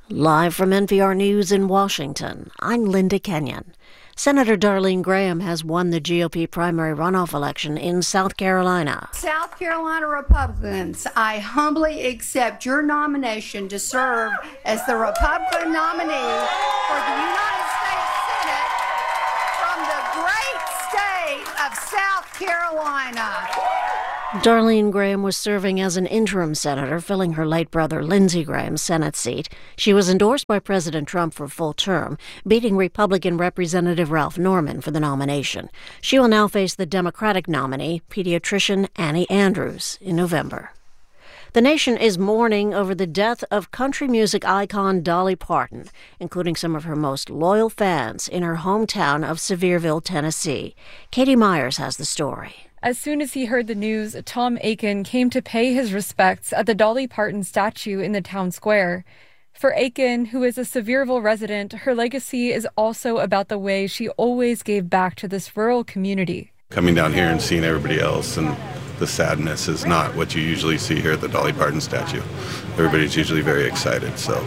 Live from NPR News in Washington, I'm Linda Kenyon. Senator Darlene Graham has won the GOP primary runoff election in South Carolina. South Carolina Republicans, I humbly accept your nomination to serve as the Republican nominee for the United States Senate from the great state of South Carolina. Darlene Graham was serving as an interim senator, filling her late brother Lindsey Graham's Senate seat. She was endorsed by President Trump for a full term, beating Republican Representative Ralph Norman for the nomination. She will now face the Democratic nominee, pediatrician Annie Andrews, in November. The nation is mourning over the death of country music icon Dolly Parton, including some of her most loyal fans in her hometown of Sevierville, Tennessee. Katie Myers has the story. As soon as he heard the news, Tom Aiken came to pay his respects at the Dolly Parton statue in the town square. For Aiken, who is a Sevierville resident, her legacy is also about the way she always gave back to this rural community. Coming down here and seeing everybody else and the sadness is not what you usually see here at the Dolly Parton statue. Everybody's usually very excited, so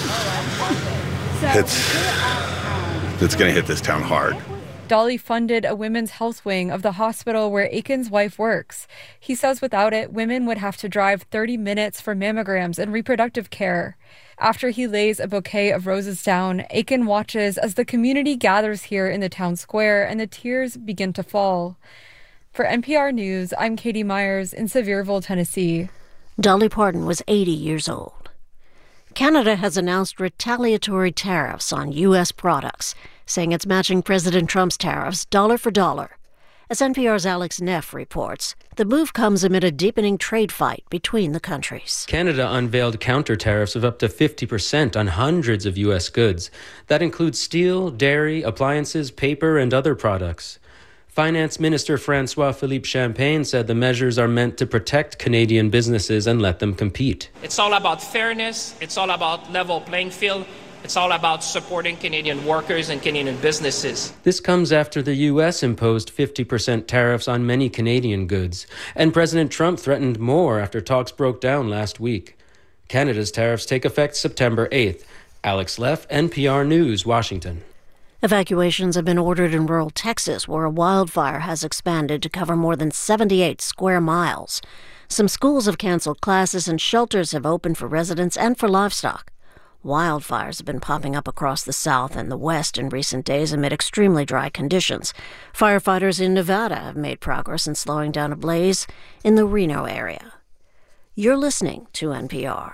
it's going to hit this town hard. Dolly funded a women's health wing of the hospital where Aiken's wife works. He says without it, women would have to drive 30 minutes for mammograms and reproductive care. After he lays a bouquet of roses down, Aiken watches as the community gathers here in the town square and the tears begin to fall. For NPR News, I'm Katie Myers in Sevierville, Tennessee. Dolly Parton was 80 years old. Canada has announced retaliatory tariffs on U.S. products, saying it's matching President Trump's tariffs dollar for dollar. As NPR's Alex Neff reports, the move comes amid a deepening trade fight between the countries. Canada unveiled counter tariffs of up to 50% on hundreds of U.S. goods. That includes steel, dairy, appliances, paper, and other products. Finance Minister François-Philippe Champagne said the measures are meant to protect Canadian businesses and let them compete. It's all about fairness. It's all about level playing field. It's all about supporting Canadian workers and Canadian businesses. This comes after the U.S. imposed 50% tariffs on many Canadian goods, and President Trump threatened more after talks broke down last week. Canada's tariffs take effect September 8th. Alex Leff, NPR News, Washington. Evacuations have been ordered in rural Texas, where a wildfire has expanded to cover more than 78 square miles. Some schools have canceled classes and shelters have opened for residents and for livestock. Wildfires have been popping up across the South and the West in recent days amid extremely dry conditions. Firefighters in Nevada have made progress in slowing down a blaze in the Reno area. You're listening to NPR.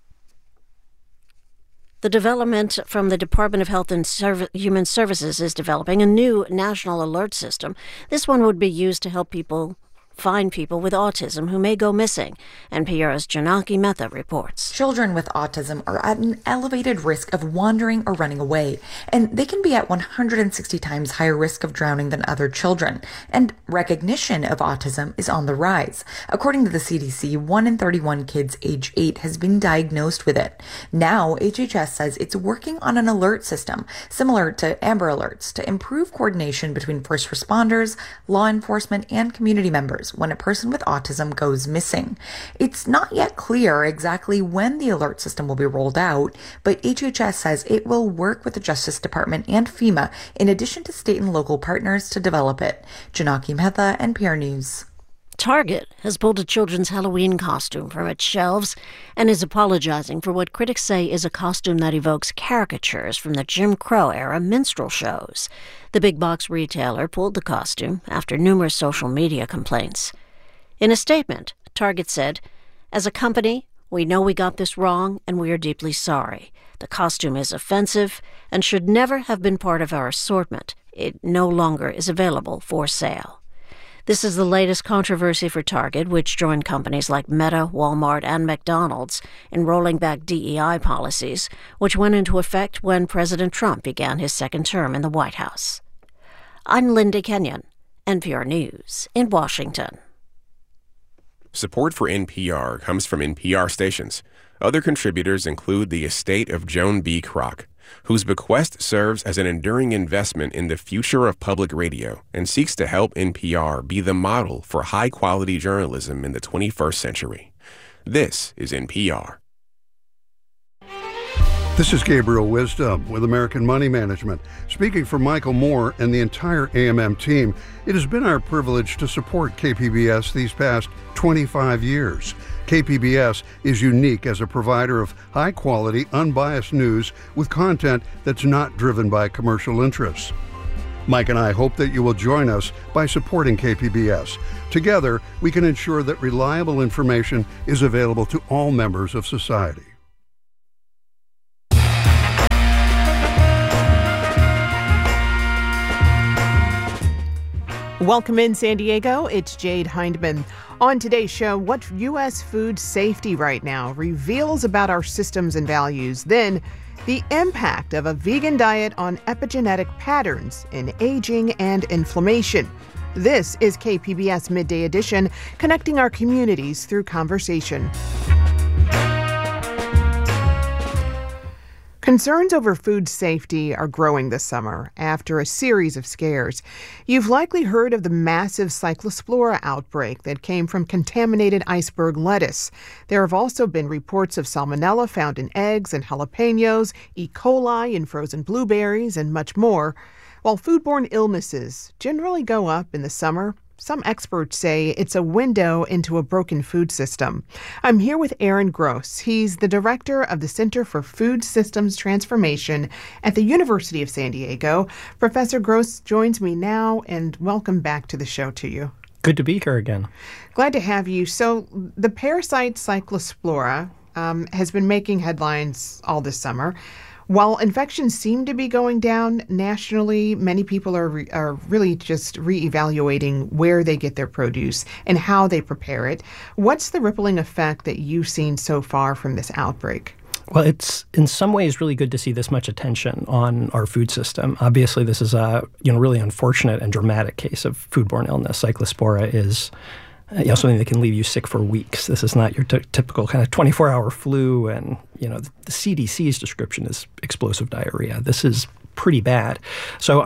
The development from the Department of Health and Human Services is developing a new national alert system. This one would be used to help find people with autism who may go missing. NPR's Janaki Mehta reports. Children with autism are at an elevated risk of wandering or running away, and they can be at 160 times higher risk of drowning than other children. And recognition of autism is on the rise. According to the CDC, 1 in 31 kids age 8 has been diagnosed with it. Now, HHS says it's working on an alert system similar to Amber Alerts to improve coordination between first responders, law enforcement, and community members when a person with autism goes missing. It's not yet clear exactly when the alert system will be rolled out, but HHS says it will work with the Justice Department and FEMA in addition to state and local partners to develop it. Janaki Mehta, NPR News. Target has pulled a children's Halloween costume from its shelves and is apologizing for what critics say is a costume that evokes caricatures from the Jim Crow-era minstrel shows. The big box retailer pulled the costume after numerous social media complaints. In a statement, Target said, "As a company, we know we got this wrong and we are deeply sorry. The costume is offensive and should never have been part of our assortment. It no longer is available for sale." This is the latest controversy for Target, which joined companies like Meta, Walmart, and McDonald's in rolling back DEI policies, which went into effect when President Trump began his second term in the White House. I'm Linda Kenyon, NPR News in Washington. Support for NPR comes from NPR stations. Other contributors include the estate of Joan B. Kroc, whose bequest serves as an enduring investment in the future of public radio and seeks to help NPR be the model for high-quality journalism in the 21st century. This is NPR. This is Gabriel Wisdom with American Money Management. Speaking for Michael Moore and the entire AMM team, it has been our privilege to support KPBS these past 25 years. KPBS is unique as a provider of high-quality, unbiased news with content that's not driven by commercial interests. Mike and I hope that you will join us by supporting KPBS. Together, we can ensure that reliable information is available to all members of society. Welcome in, San Diego. It's Jade Hindman. On today's show, what U.S. food safety right now reveals about our systems and values. Then, the impact of a vegan diet on epigenetic patterns in aging and inflammation. This is KPBS Midday Edition, connecting our communities through conversation. Concerns over food safety are growing this summer after a series of scares. You've likely heard of the massive Cyclospora outbreak that came from contaminated iceberg lettuce. There have also been reports of salmonella found in eggs and jalapenos, E. coli in frozen blueberries, and much more. While foodborne illnesses generally go up in the summer, some experts say it's a window into a broken food system. I'm here with Aaron Gross. He's the director of the Center for Food Systems Transformation at the University of San Diego. Professor Gross joins me now, and welcome back to the show to you. Good to be here again. Glad to have you. So the parasite Cyclospora has been making headlines all this summer. While infections seem to be going down nationally, many people are really just reevaluating where they get their produce and how they prepare it. What's the rippling effect that you've seen so far from this outbreak? Well, it's in some ways really good to see this much attention on our food system. Obviously, this is a really unfortunate and dramatic case of foodborne illness. Cyclospora is something that can leave you sick for weeks. This is not your typical kind of 24-hour flu, and the CDC's description is explosive diarrhea. This is pretty bad. So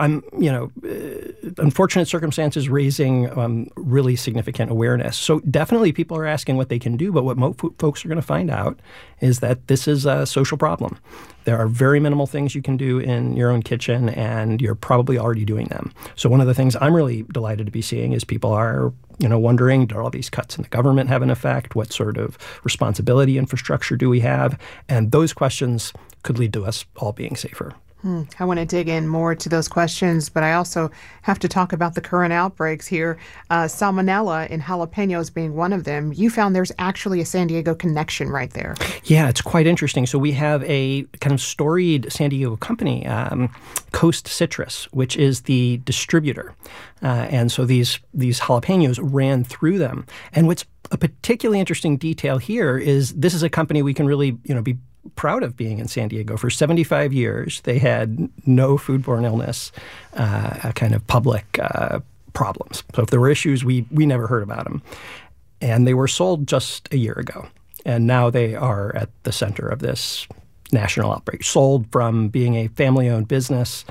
unfortunate circumstances raising really significant awareness. So definitely people are asking what they can do, but what most folks are going to find out is that this is a social problem. There are very minimal things you can do in your own kitchen, and you're probably already doing them. So one of the things I'm really delighted to be seeing is people are wondering, do all these cuts in the government have an effect? What sort of responsibility infrastructure do we have? And those questions could lead to us all being safer. I want to dig in more to those questions, but I also have to talk about the current outbreaks here. Salmonella in jalapenos being one of them. You found there's actually a San Diego connection right there. Yeah, it's quite interesting. So we have a kind of storied San Diego company, Coast Citrus, which is the distributor. And so these jalapenos ran through them. And what's a particularly interesting detail here is this is a company we can really, be proud of being in San Diego. For 75 years, they had no foodborne illness kind of public problems. So if there were issues, we never heard about them. And they were sold just a year ago. And now they are at the center of this national outbreak. Sold from being a family-owned business,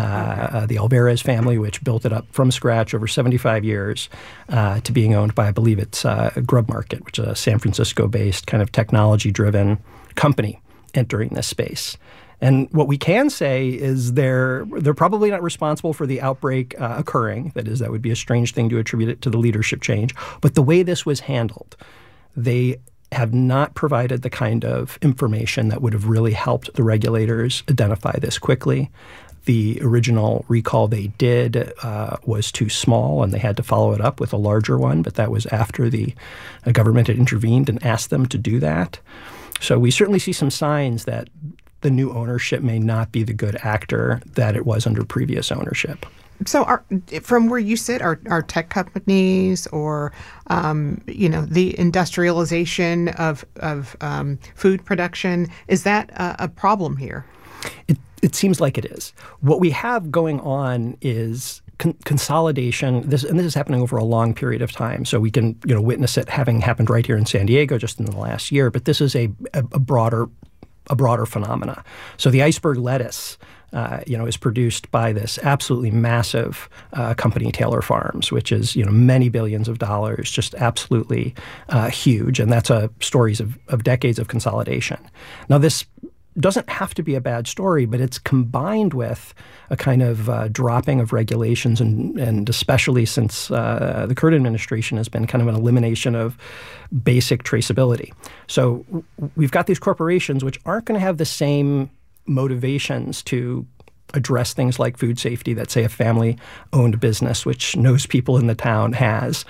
the Alvarez family, which built it up from scratch over 75 years, to being owned by, I believe it's Grub Market, which is a San Francisco-based kind of technology-driven company entering this space. And what we can say is they're probably not responsible for the outbreak occurring. That would be a strange thing to attribute it to the leadership change. But the way this was handled, they have not provided the kind of information that would have really helped the regulators identify this quickly. The original recall they did was too small, and they had to follow it up with a larger one. But that was after the government had intervened and asked them to do that. So we certainly see some signs that the new ownership may not be the good actor that it was under previous ownership. So from where you sit, are tech companies or, the industrialization of food production, is that a problem here? It seems like it is. What we have going on is consolidation. This is happening over a long period of time. So we can witness it having happened right here in San Diego just in the last year. But this is a broader phenomena. So the iceberg lettuce, is produced by this absolutely massive company, Taylor Farms, which is many billions of dollars, just absolutely huge. And that's stories of decades of consolidation. Now this doesn't have to be a bad story, but it's combined with a kind of dropping of regulations, and especially since the current administration has been kind of an elimination of basic traceability. So we've got these corporations which aren't going to have the same motivations to address things like food safety that, say, a family-owned business, which knows people in the town, has.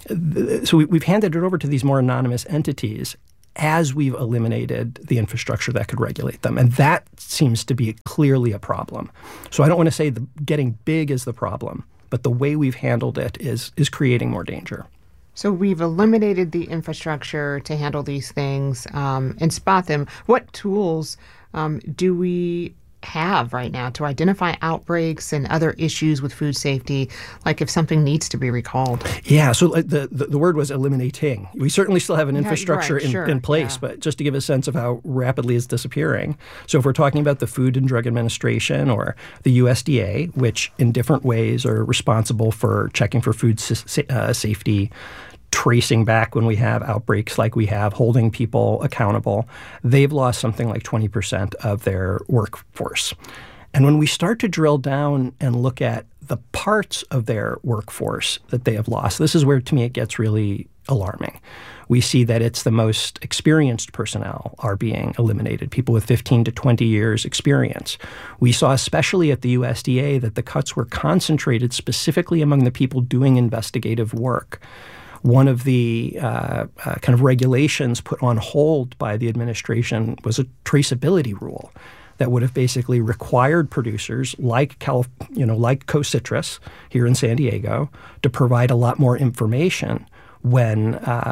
So we've handed it over to these more anonymous entities as we've eliminated the infrastructure that could regulate them. And that seems to be clearly a problem. So I don't want to say getting big is the problem, but the way we've handled it is creating more danger. So we've eliminated the infrastructure to handle these things and spot them. What tools do we have right now to identify outbreaks and other issues with food safety, like if something needs to be recalled? Yeah, so the word was eliminating. We certainly still have an infrastructure in place, but just to give a sense of how rapidly it's disappearing. So if we're talking about the Food and Drug Administration or the USDA, which in different ways are responsible for checking for food safety, tracing back when we have outbreaks like we have, holding people accountable, they've lost something like 20% of their workforce. And when we start to drill down and look at the parts of their workforce that they have lost, this is where, to me, it gets really alarming. We see that it's the most experienced personnel are being eliminated, people with 15 to 20 years experience. We saw, especially at the USDA, that the cuts were concentrated specifically among the people doing investigative work. One of the kind of regulations put on hold by the administration was a traceability rule that would have basically required producers like Coast Citrus here in San Diego to provide a lot more information when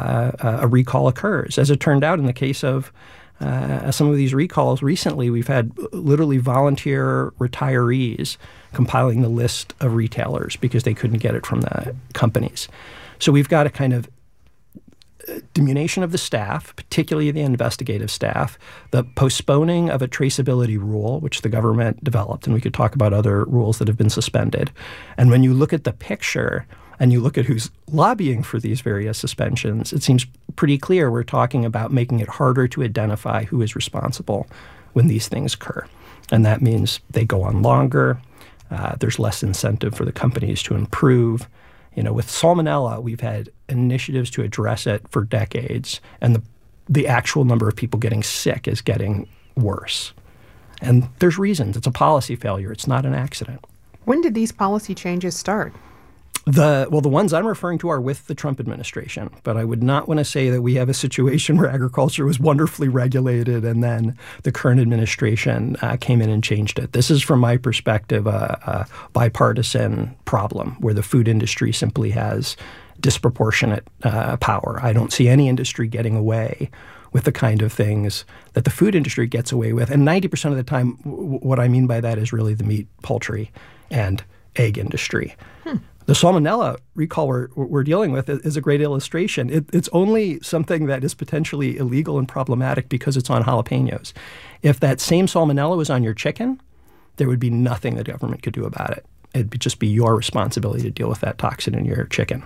a recall occurs. As it turned out, in the case of some of these recalls recently, we've had literally volunteer retirees compiling the list of retailers because they couldn't get it from the companies. So we've got a kind of diminution of the staff, particularly the investigative staff, the postponing of a traceability rule, which the government developed, and we could talk about other rules that have been suspended. And when you look at the picture and you look at who's lobbying for these various suspensions, it seems pretty clear we're talking about making it harder to identify who is responsible when these things occur. And that means they go on longer. There's less incentive for the companies to improve. With salmonella, we've had initiatives to address it for decades, and the actual number of people getting sick is getting worse. And there's reasons. It's a policy failure. It's not an accident. When did these policy changes start? The ones I'm referring to are with the Trump administration, but I would not want to say that we have a situation where agriculture was wonderfully regulated and then the current administration came in and changed it. This is, from my perspective, a bipartisan problem where the food industry simply has disproportionate power. I don't see any industry getting away with the kind of things that the food industry gets away with. And 90% of the time, what I mean by that is really the meat, poultry, and egg industry. The salmonella recall we're dealing with is a great illustration. It's only something that is potentially illegal and problematic because it's on jalapenos. If that same salmonella was on your chicken, there would be nothing the government could do about it. It'd just be your responsibility to deal with that toxin in your chicken.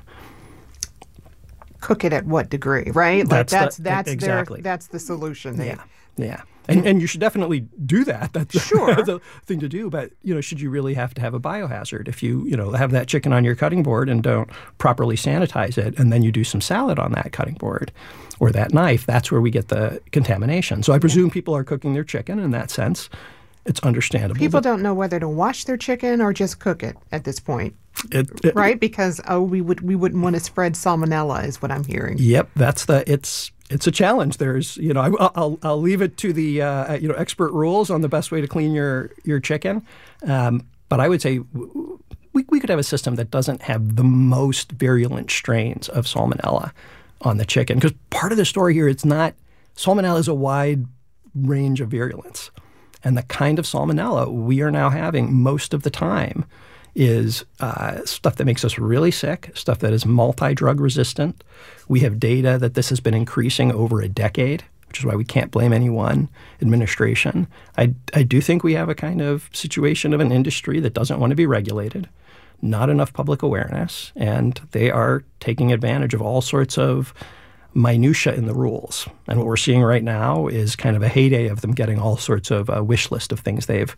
Cook it at what degree, right? Like that's exactly. That's the solution. Yeah. And you should definitely do that. That's sure. the thing to do. But, should you really have to have a biohazard? If you, have that chicken on your cutting board and don't properly sanitize it, and then you do some salad on that cutting board or that knife, that's where we get the contamination. So I presume people are cooking their chicken in that sense. It's understandable. People don't know whether to wash their chicken or just cook it at this point. Right? Because, we wouldn't want to spread salmonella is what I'm hearing. Yep. It's a challenge. There's, I'll leave it to the, expert rules on the best way to clean your chicken. But I would say we could have a system that doesn't have the most virulent strains of salmonella on the chicken. Because part of the story here, salmonella is a wide range of virulence. And the kind of salmonella we are now having most of the time is stuff that makes us really sick, stuff that is multi-drug resistant. We have data that this has been increasing over a decade, which is why we can't blame any one administration. I do think we have a kind of situation of an industry that doesn't want to be regulated, not enough public awareness, and they are taking advantage of all sorts of minutia in the rules. And what we're seeing right now is kind of a heyday of them getting all sorts of a wish list of things they've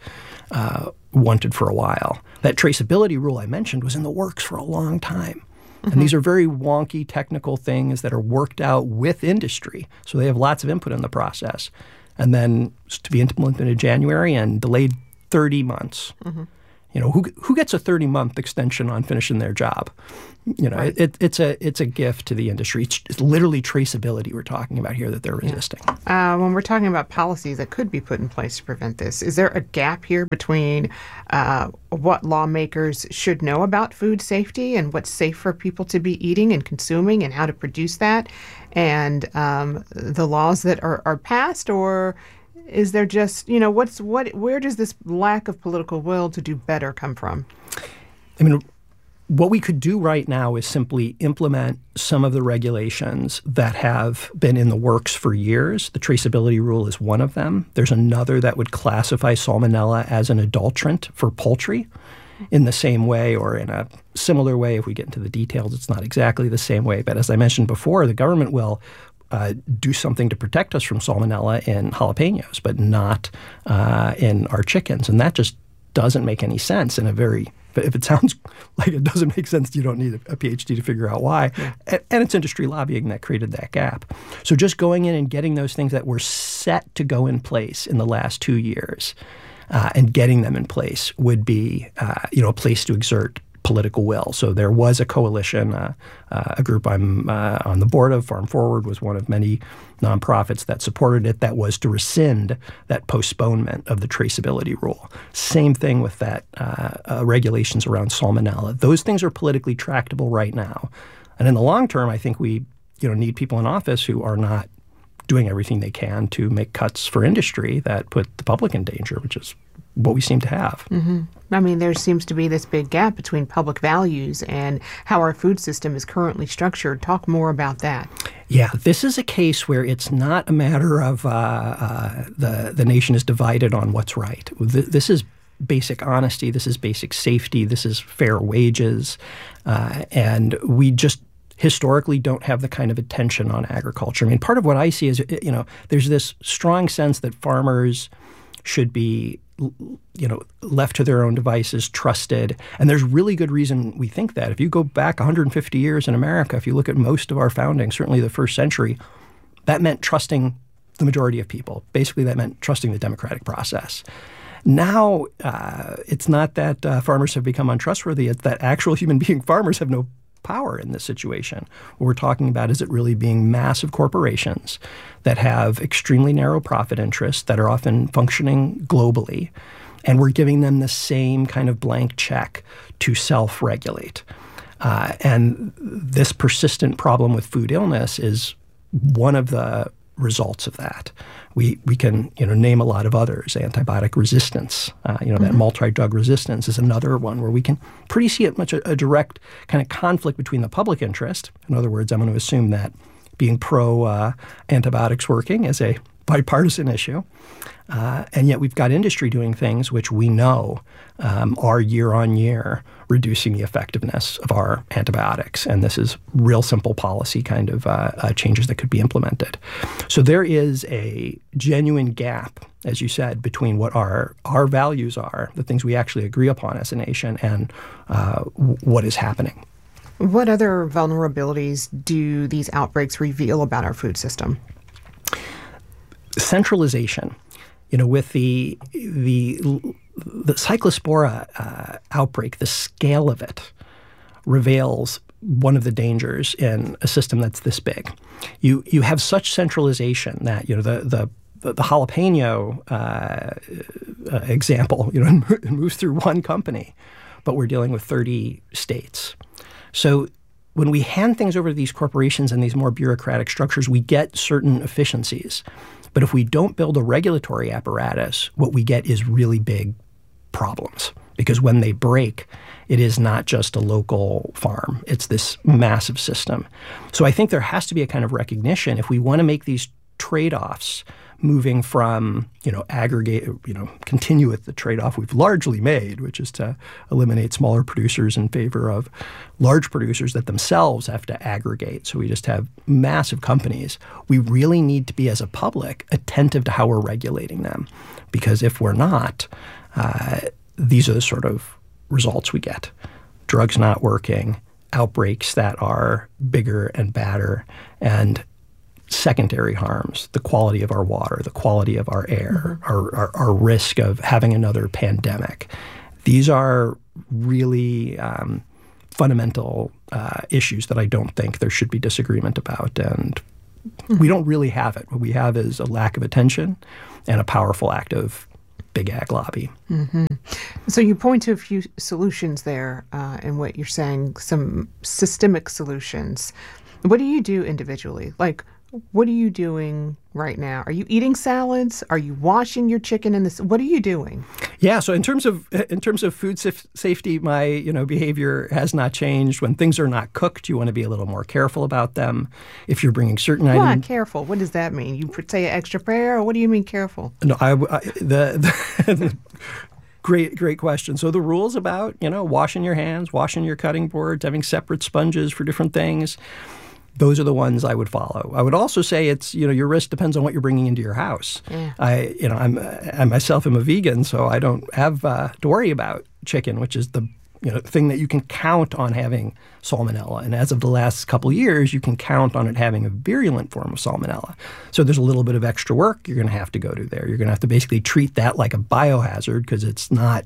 wanted for a while. That traceability rule I mentioned was in the works for a long time. Mm-hmm. And these are very wonky technical things that are worked out with industry. So they have lots of input in the process. And then to be implemented in January and delayed 30 months. Mm-hmm. You know, who gets a 30-month extension on finishing their job? You know, right. It's a gift to the industry. It's literally traceability we're talking about here that they're resisting. When we're talking about policies that could be put in place to prevent this, is there a gap here between what lawmakers should know about food safety and what's safe for people to be eating and consuming and how to produce that, and the laws that are passed, or is there just, you know, where does this lack of political will to do better come from? I mean, what we could do right now is simply implement some of the regulations that have been in the works for years. The traceability rule is one of them. There's another that would classify salmonella as an adulterant for poultry in the same way, or in a similar way. If we get into the details, it's not exactly the same way. But as I mentioned before, the government will do something to protect us from salmonella in jalapenos, but not in our chickens. And that just doesn't make any sense if it sounds like it doesn't make sense, you don't need a PhD to figure out why. Yeah. And it's industry lobbying that created that gap. So just going in and getting those things that were set to go in place in the last 2 years and getting them in place would be a place to exert political will. So there was a coalition, a group I'm on the board of, Farm Forward was one of many nonprofits that supported it, that was to rescind that postponement of the traceability rule. Same thing with that regulations around salmonella. Those things are politically tractable right now. And in the long term, I think we need people in office who are not doing everything they can to make cuts for industry that put the public in danger, which is what we seem to have. Mm-hmm. I mean, there seems to be this big gap between public values and how our food system is currently structured. Talk more about that. Yeah, this is a case where it's not a matter of the nation is divided on what's right. This is basic honesty. This is basic safety. This is fair wages. And we just historically don't have the kind of attention on agriculture. I mean, part of what I see is, there's this strong sense that farmers should be left to their own devices, trusted. And there's really good reason we think that. If you go back 150 years in America, if you look at most of our founding, certainly the first century, that meant trusting the majority of people. Basically, that meant trusting the democratic process. Now, it's not that farmers have become untrustworthy. It's that actual human being farmers have no power in this situation. What we're talking about is it really being massive corporations that have extremely narrow profit interests that are often functioning globally, and we're giving them the same kind of blank check to self-regulate. And this persistent problem with food illness is one of the results of that. We can name a lot of others. Antibiotic resistance, that multi-drug resistance is another one where we can pretty see a direct kind of conflict between the public interest. In other words, I'm going to assume that being pro-antibiotics working is a bipartisan issue. And yet we've got industry doing things which we know are year on year reducing the effectiveness of our antibiotics. And this is real simple policy kind of changes that could be implemented. So there is a genuine gap, as you said, between what our values are, the things we actually agree upon as a nation, and what is happening. What other vulnerabilities do these outbreaks reveal about our food system? Centralization. With the Cyclospora outbreak, the scale of it reveals one of the dangers in a system that's this big. You have such centralization that the jalapeno example, it moves through one company, but we're dealing with 30 states. So when we hand things over to these corporations and these more bureaucratic structures, we get certain efficiencies. But if we don't build a regulatory apparatus, what we get is really big problems. Because when they break, it is not just a local farm. It's this massive system. So I think there has to be a kind of recognition if we want to make these trade-offs moving from, aggregate, continue with the trade-off we've largely made, which is to eliminate smaller producers in favor of large producers that themselves have to aggregate. So we just have massive companies. We really need to be, as a public, attentive to how we're regulating them. Because if we're not, these are the sort of results we get. Drugs not working, outbreaks that are bigger and badder, and secondary harms, the quality of our water, the quality of our air, our risk of having another pandemic. These are really fundamental issues that I don't think there should be disagreement about. And we don't really have it. What we have is a lack of attention and a powerful act of big ag lobby. Mm-hmm. So you point to a few solutions there in what you're saying, some systemic solutions. What do you do individually? Like, what are you doing right now? Are you eating salads? Are you washing your chicken in this? What are you doing? Yeah, so in terms of food safety, my behavior has not changed. When things are not cooked, you want to be a little more careful about them. If you're bringing certain items, careful. What does that mean? You say extra prayer, or what do you mean careful? No, Great question. So the rules about washing your hands, washing your cutting boards, having separate sponges for different things. Those are the ones I would follow. I would also say it's, your risk depends on what you're bringing into your house. Yeah. I myself am a vegan, so I don't have to worry about chicken, which is the thing that you can count on having salmonella. And as of the last couple of years, you can count on it having a virulent form of salmonella. So there's a little bit of extra work you're going to have to go to there. You're going to have to basically treat that like a biohazard because it's not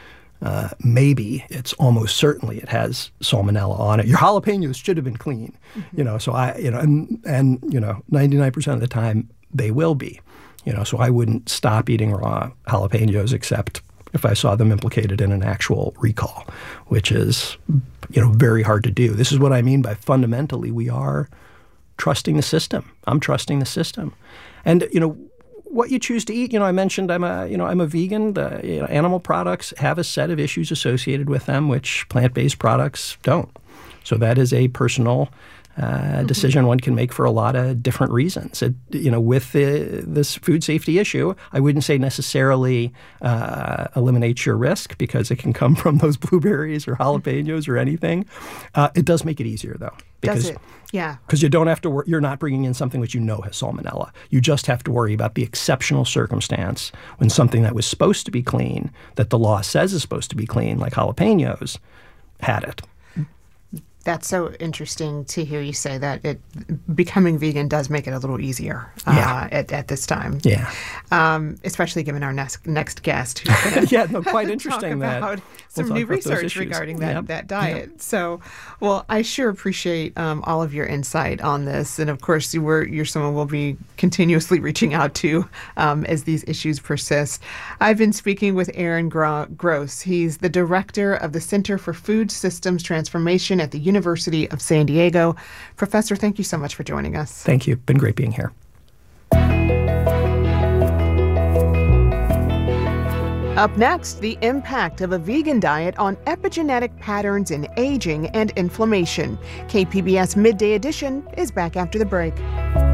maybe, it's almost certainly it has salmonella on it. Your jalapenos should have been clean, so and 99% of the time they will be, so I wouldn't stop eating raw jalapenos except if I saw them implicated in an actual recall, which is, very hard to do. This is what I mean by fundamentally we are trusting the system. I'm trusting the system. And, what you choose to eat, I mentioned I'm a vegan. Animal products have a set of issues associated with them, which plant-based products don't. So that is a personal decision one can make for a lot of different reasons. With this food safety issue, I wouldn't say necessarily eliminates your risk because it can come from those blueberries or jalapenos or anything. It does make it easier, though. Does it? Yeah. Because you don't have to you're not bringing in something which has salmonella. You just have to worry about the exceptional circumstance when something that was supposed to be clean, that the law says is supposed to be clean, like jalapenos, had it. That's so interesting to hear you say that. Becoming vegan does make it a little easier at this time. Yeah. Especially given our next guest. Quite interesting about some new research regarding that diet. Yeah. So, well, I sure appreciate all of your insight on this. And of course, you're someone we'll be continuously reaching out to as these issues persist. I've been speaking with Aaron Gross. He's the director of the Center for Food Systems Transformation at the University of San Diego. Professor, thank you so much for joining us. Thank you. Been great being here. Up next, the impact of a vegan diet on epigenetic patterns in aging and inflammation. KPBS Midday Edition is back after the break.